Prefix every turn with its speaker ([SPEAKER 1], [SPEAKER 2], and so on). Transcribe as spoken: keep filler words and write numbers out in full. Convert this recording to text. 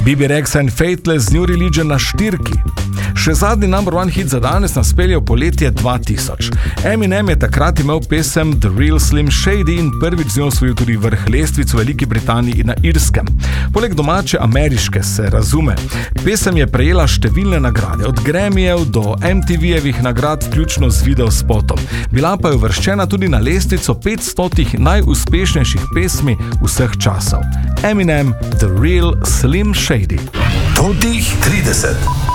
[SPEAKER 1] B B Rexa in Faithless New Religion na štirki. Še zadnji number one hit za danes nas pelje v poletje dva tisoč. Eminem je takrat imel pesem The Real Slim Shady in prvič z njo osvojil tudi vrh lestvic v Veliki Britaniji in na Irskem. Poleg domače ameriške se razume. Pesem je prejela številne nagrade, od Grammyjev do M T V-jevih nagrad, vključno z videospotom. Bila pa je uvrščena tudi na lestvico petstotih najuspešnejših pesmi vseh časov. Eminem, The Real Slim Shady.
[SPEAKER 2] Top trideset.